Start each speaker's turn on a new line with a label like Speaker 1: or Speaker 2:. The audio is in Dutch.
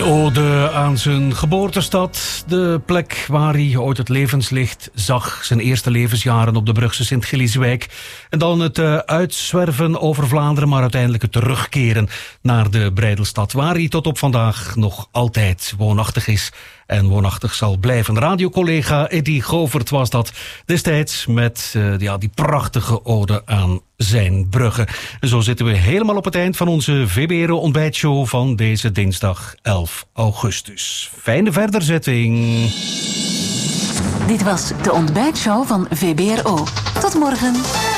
Speaker 1: Een ode aan zijn geboortestad, de plek waar hij ooit het levenslicht zag. Zijn eerste levensjaren op de Brugse Sint-Gilliswijk. En dan het uitzwerven over Vlaanderen, maar uiteindelijk het terugkeren naar de Breidelstad, waar hij tot op vandaag nog altijd woonachtig is en woonachtig zal blijven. Radiocollega Eddy Govert was dat destijds met die prachtige ode aan zijn Brugge. En zo zitten we helemaal op het eind van onze VBRO ontbijtshow van deze dinsdag 11 augustus. Fijne verderzetting.
Speaker 2: Dit was de ontbijtshow van VBRO. Tot morgen.